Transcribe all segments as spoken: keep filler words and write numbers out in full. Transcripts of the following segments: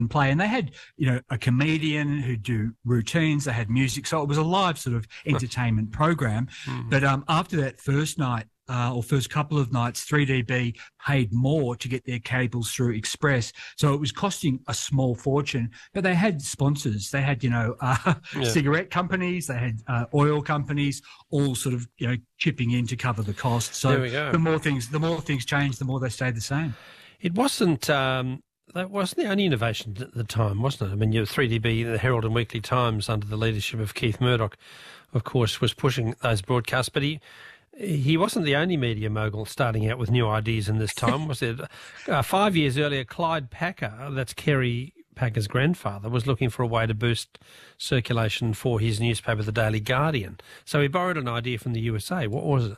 play, and they had, you know, a comedian who'd do routines, they had music, so it was a live sort of entertainment program. Mm. But um, after that first night, uh, or first couple of nights, three D B paid more to get their cables through Express, so it was costing a small fortune. But they had sponsors, they had, you know, uh, yeah. cigarette companies, they had uh, oil companies, all sort of, you know, chipping in to cover the cost. So there we go. the more things, the more things changed, the more they stayed the same. It wasn't. Um... That wasn't the only innovation at the time, wasn't it? I mean, your three D B, the Herald and Weekly Times, under the leadership of Keith Murdoch, of course, was pushing those broadcasts. But he he wasn't the only media mogul starting out with new ideas in this time, was it? Uh, five years earlier, Clyde Packer, that's Kerry Packer's grandfather, was looking for a way to boost circulation for his newspaper, The Daily Guardian. So he borrowed an idea from the U S A. What was it?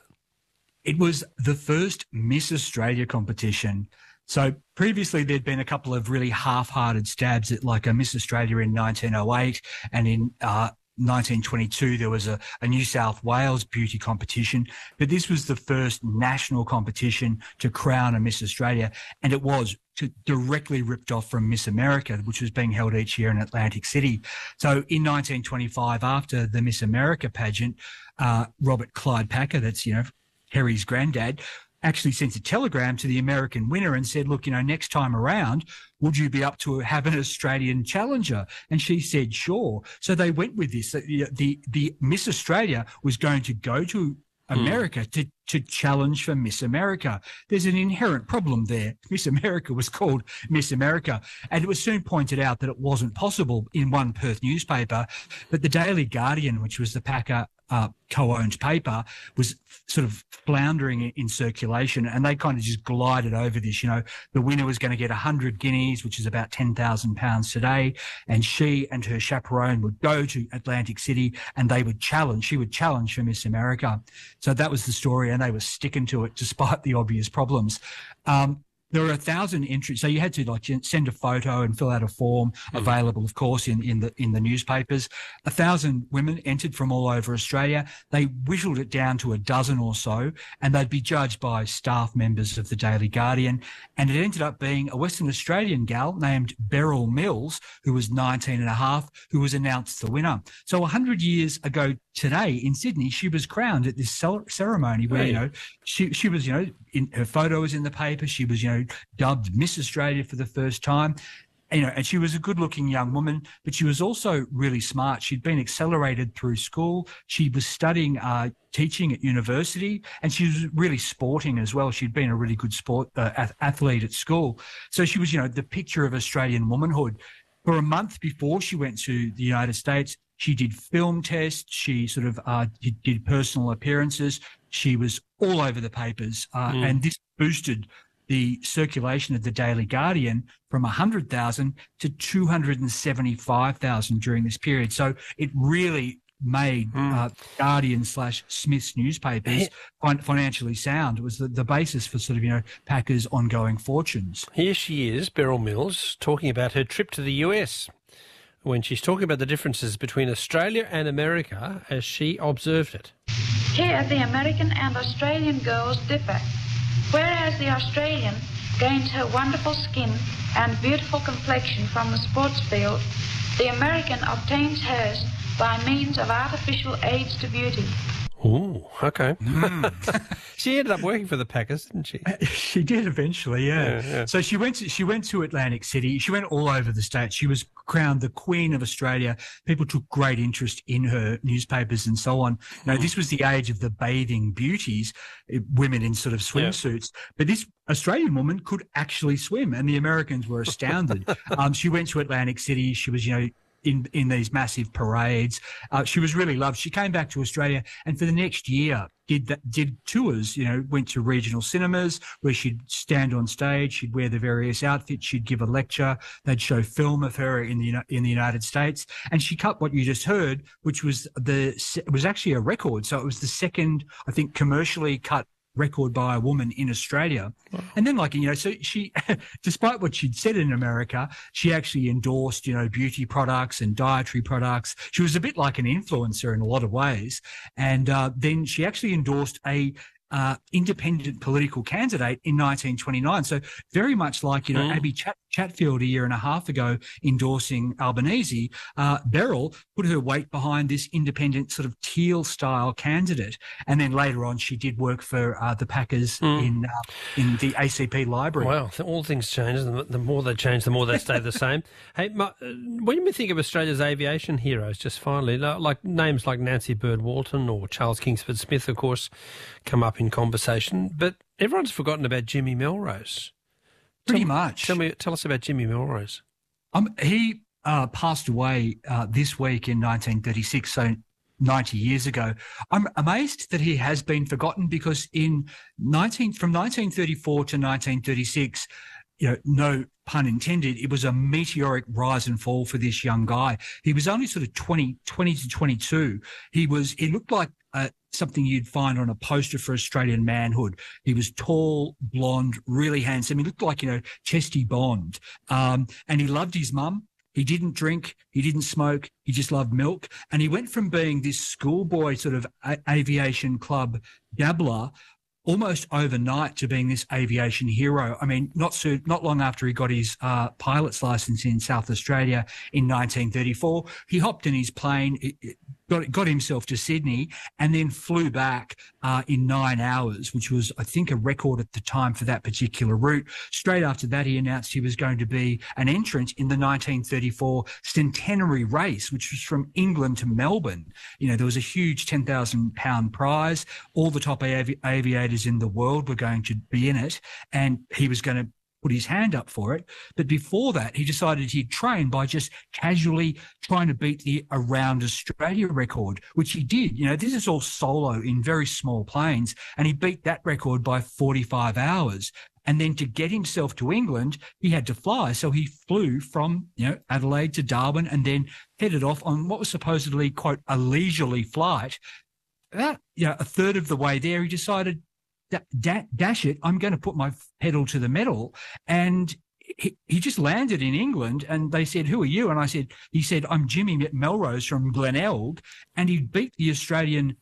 It was the first Miss Australia competition. So previously there'd been a couple of really half-hearted stabs at like a Miss Australia in nineteen oh eight, and in uh, nineteen twenty-two there was a, a New South Wales beauty competition. But this was the first national competition to crown a Miss Australia, and it was to directly ripped off from Miss America, which was being held each year in Atlantic City. So in nineteen twenty-five, after the Miss America pageant, uh, Robert Clyde Packer, that's, you know, Harry's granddad, actually sent a telegram to the American winner and said, look, you know, next time around, would you be up to have an Australian challenger? And she said, sure. So they went with this. The, the, the Miss Australia was going to go to America mm. to, to challenge for Miss America. There's an inherent problem there. Miss America was called Miss America. And it was soon pointed out that it wasn't possible in one Perth newspaper. But the Daily Guardian, which was the Packer uh, co-owned paper, was sort of floundering in circulation, and they kind of just glided over this. You know, the winner was going to get one hundred guineas, which is about ten thousand pounds today, and she and her chaperone would go to Atlantic City and they would challenge, she would challenge for Miss America. So that was the story, and they were sticking to it despite the obvious problems. Um, There were a thousand entries, so you had to like send a photo and fill out a form, mm. available, of course, in, in the in the newspapers. A thousand women entered from all over Australia. They whittled it down to a dozen or so, and they'd be judged by staff members of the Daily Guardian. And it ended up being a Western Australian gal named Beryl Mills, who was nineteen and a half, who was announced the winner. So one hundred years ago today in Sydney, she was crowned at this ceremony where, hey. you know, she she was, you know, in, her photo was in the paper. She was, you know, dubbed Miss Australia for the first time. You know, and she was a good-looking young woman, but she was also really smart. She'd been accelerated through school. She was studying uh, teaching at university, and she was really sporting as well. She'd been a really good sport uh, athlete at school. So she was, you know, the picture of Australian womanhood. For a month before she went to the United States, she did film tests. She sort of uh, did, did personal appearances. She was all over the papers, uh, mm. and this boosted the circulation of the Daily Guardian from one hundred thousand to two hundred seventy-five thousand during this period. So it really made mm. uh, Guardian slash Smith's newspapers fin- financially sound. It was the, the basis for sort of, you know, Packer's ongoing fortunes. Here she is, Beryl Mills, talking about her trip to the U S when she's talking about the differences between Australia and America as she observed it. Here, the American and Australian girls differ. Whereas the Australian gains her wonderful skin and beautiful complexion from the sports field, the American obtains hers by means of artificial aids to beauty. Ooh, okay. Mm. She ended up working for the Packers, didn't she? She did eventually, yeah. yeah, yeah. So she went to, she went to Atlantic City. She went all over the state. She was crowned the Queen of Australia. People took great interest in her newspapers and so on. You know, mm. this was the age of the bathing beauties, women in sort of swimsuits. Yeah. But this Australian woman could actually swim, and the Americans were astounded. um, she went to Atlantic City. She was, you know, in in these massive parades. Uh, she was really loved. She came back to Australia, and for the next year did that, did tours, you know, went to regional cinemas where she'd stand on stage, she'd wear the various outfits, she'd give a lecture, they'd show film of her in the in the United States, and she cut what you just heard, which was the it was actually a record. So it was the second, I think, commercially cut record by a woman in Australia. Wow. And then, like, you know, so she, despite what she'd said in America, she actually endorsed, you know, beauty products and dietary products. She was a bit like an influencer in a lot of ways. And uh, then she actually endorsed a uh, independent political candidate in nineteen twenty-nine. So very much like, you know, mm. Abby Chat- Chatfield a year and a half ago endorsing Albanese, uh, Beryl put her weight behind this independent sort of Teal-style candidate. And then later on, she did work for uh, the Packers mm. in uh, in the A C P library. Wow, all things change. And the more they change, the more they stay the same. Hey, when we think of Australia's aviation heroes, just finally, like names like Nancy Bird Walton or Charles Kingsford Smith, of course, come up in conversation. But everyone's forgotten about Jimmy Melrose. Pretty tell, much. Tell me, tell us about Jimmy Melrose. Um, he uh, passed away uh, this week in nineteen thirty-six, so ninety years ago. I'm amazed that he has been forgotten because in nineteen from nineteen thirty-four to nineteen thirty-six, you know, no pun intended, it was a meteoric rise and fall for this young guy. He was only sort of twenty, twenty to twenty-two. He was, he looked like uh, something you'd find on a poster for Australian manhood. He was tall, blonde, really handsome. He looked like, you know, Chesty Bond. Um, and he loved his mum. He didn't drink. He didn't smoke. He just loved milk. And he went from being this schoolboy sort of a- aviation club dabbler almost overnight to being this aviation hero. I mean, not so, not long after he got his uh, pilot's license in South Australia in nineteen thirty-four, he hopped in his plane, it, it got, got himself to Sydney, and then flew back uh, in nine hours, which was, I think, a record at the time for that particular route. Straight after that, he announced he was going to be an entrant in the nineteen thirty-four centenary race, which was from England to Melbourne. You know, there was a huge ten thousand pound prize. All the top avi- aviators in the world were going to be in it, and he was going to put his hand up for it. But before that, he decided he'd train by just casually trying to beat the Around Australia record, which he did. You know, this is all solo in very small planes, and he beat that record by forty-five hours. And then to get himself to England, he had to fly. So he flew from, you know, Adelaide to Darwin and then headed off on what was supposedly, quote, a leisurely flight. About, you know, a third of the way there, he decided, Da- dash it, I'm going to put my pedal to the metal. And he, he just landed in England, and they said, who are you? And I said, he said, I'm Jimmy Melrose from Glenelg. And he beat the Australian,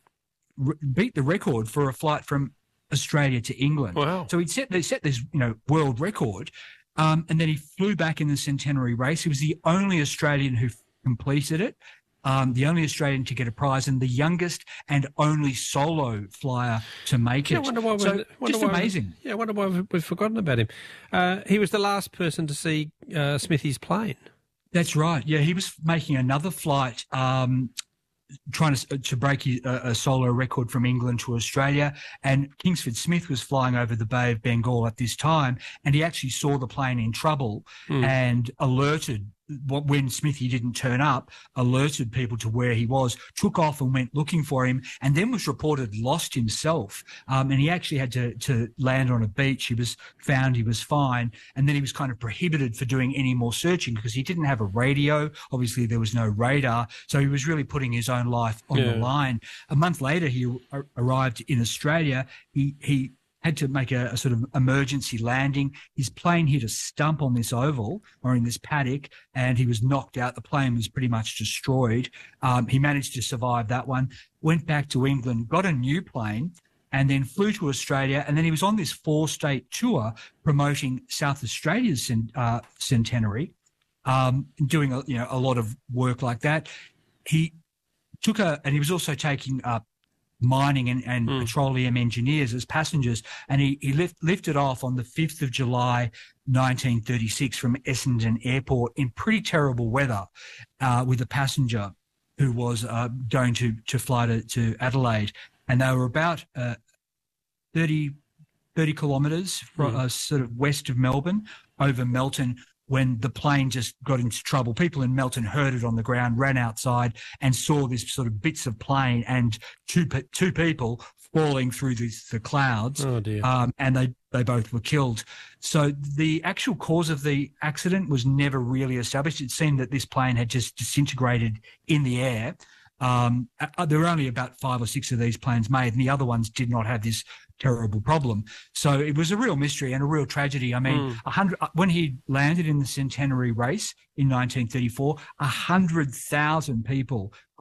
beat the record for a flight from Australia to England. Wow. So he'd set, they set this, you know, world record. Um, and then he flew back in the centenary race. He was the only Australian who completed it. Um, the only Australian to get a prize, and the youngest and only solo flyer to make it. Yeah, I wonder why so wonder just why amazing. Yeah, I wonder why we've, we've forgotten about him. Uh, he was the last person to see uh, Smithy's plane. That's right. Yeah, he was making another flight, um, trying to, to break a, a solo record from England to Australia. And Kingsford Smith was flying over the Bay of Bengal at this time, and he actually saw the plane in trouble mm. and alerted. When Smithy didn't turn up, alerted people to where he was, took off and went looking for him, and then was reported lost himself. Um, and he actually had to, to land on a beach. He was found, he was fine. And then he was kind of prohibited for doing any more searching because he didn't have a radio. Obviously, there was no radar. So he was really putting his own life on yeah. the line. A month later, he a- arrived in Australia. He, he, had to make a, a sort of emergency landing. His plane hit a stump on this oval or in this paddock, and he was knocked out. The plane was pretty much destroyed. Um, he managed to survive that one, went back to England, got a new plane, and then flew to Australia. And then he was on this four-state tour promoting South Australia's uh, centenary, um, doing a, you know, a lot of work like that. He took a, and he was also taking up mining and, and mm. petroleum engineers as passengers. And he, he lift, lifted off on the fifth of July, nineteen thirty-six from Essendon Airport in pretty terrible weather uh, with a passenger who was uh, going to, to fly to, to Adelaide. And they were about uh, thirty, thirty kilometres from, mm. uh, sort of west of Melbourne over Melton, when the plane just got into trouble. People in Melton heard it on the ground, ran outside and saw this sort of bits of plane and two two people falling through the, the clouds. Oh, dear. Um, and they, they both were killed. So the actual cause of the accident was never really established. It seemed that this plane had just disintegrated in the air. Um, there were only about five or six of these planes made, and the other ones did not have this terrible problem. So it was a real mystery and a real tragedy. I mean, mm. a hundred, when he landed in the centenary race in nineteen thirty-four, a hundred thousand people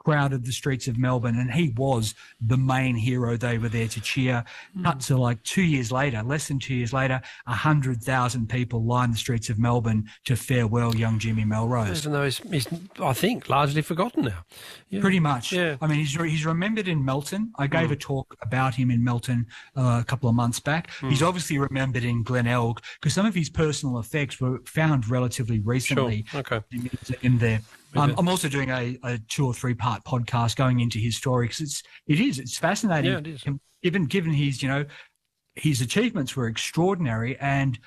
crowded the streets of Melbourne, and he was the main hero. They were there to cheer. Mm. Cut to like two years later, less than two years later, one hundred thousand people lined the streets of Melbourne to farewell young Jimmy Melrose. Even though he's, he's I think, largely forgotten now. Yeah. Pretty much. Yeah. I mean, he's, he's remembered in Melton. I gave mm. a talk about him in Melton uh, a couple of months back. Mm. He's obviously remembered in Glenelg because some of his personal effects were found relatively recently. Sure. Okay. in, in there. Um, I'm also doing a, a two or three part podcast going into his story because it's it is it's fascinating. Yeah, it is. Given given his you know his achievements were extraordinary, and